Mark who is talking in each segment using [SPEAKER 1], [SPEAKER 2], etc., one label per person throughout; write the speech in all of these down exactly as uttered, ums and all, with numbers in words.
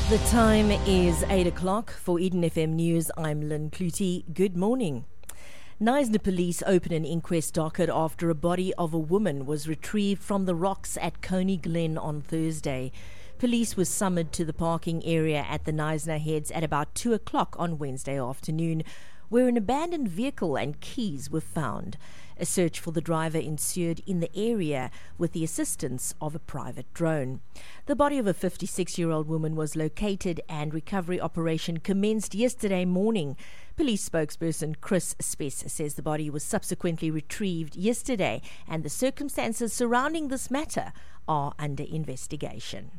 [SPEAKER 1] The time is eight o'clock. For Eden F M News, I'm Lynn Clutie. Good morning. Knysna police opened an inquest docket after a body of a woman was retrieved from the rocks at Coney Glen on Thursday. Police was summoned to the parking area at the Knysna Heads at about two o'clock on Wednesday afternoon, where an abandoned vehicle and keys were found. A search for the driver ensued in the area with the assistance of a private drone. The body of a fifty-six-year-old woman was located and recovery operation commenced yesterday morning. Police spokesperson Chris Spess says the body was subsequently retrieved yesterday and the circumstances surrounding this matter are under investigation.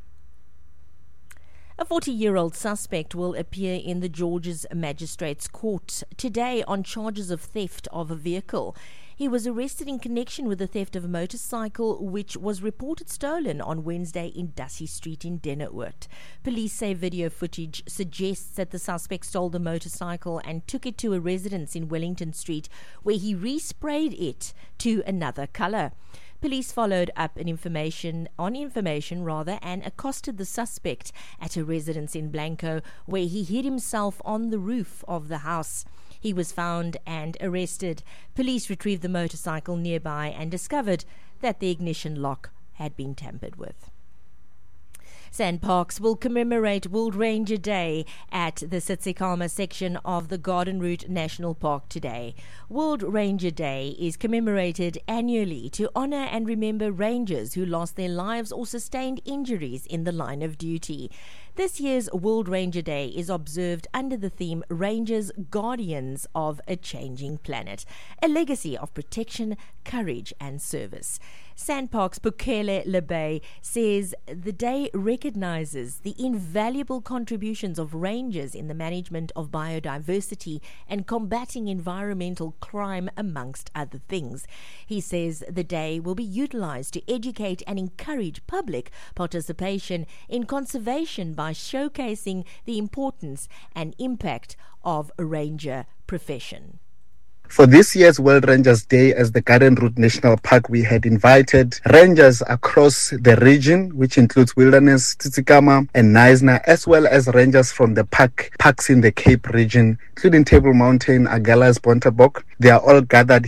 [SPEAKER 1] A forty-year-old suspect will appear in the Georges Magistrates Court today on charges of theft of a vehicle. He was arrested in connection with the theft of a motorcycle which was reported stolen on Wednesday in Dussey Street in Denneoord. Police say video footage suggests that the suspect stole the motorcycle and took it to a residence in Wellington Street where he resprayed it to another colour. Police followed up an information on information rather and accosted the suspect at a residence in Blanco where he hid himself on the roof of the house. He was found and arrested. Police retrieved the motorcycle nearby and discovered that the ignition lock had been tampered with. SANParks will commemorate World Ranger Day at the Tsitsikamma section of the Garden Route National Park today. World Ranger Day is commemorated annually to honour and remember rangers who lost their lives or sustained injuries in the line of duty. This year's World Ranger Day is observed under the theme Rangers, Guardians of a Changing Planet, a legacy of protection, courage and service. SANParks Bukele Lebay says the day recognises the invaluable contributions of rangers in the management of biodiversity and combating environmental crime, amongst other things. He says the day will be utilised to educate and encourage public participation in conservation by showcasing the importance and impact of a ranger profession.
[SPEAKER 2] For this year's World Rangers Day as the Garden Route National Park, we had invited rangers across the region, which includes Wilderness, Tsitsikamma and Knysna, as well as rangers from the park parks in the Cape region, including Table Mountain, Agulhas, Bontebok. They are all gathered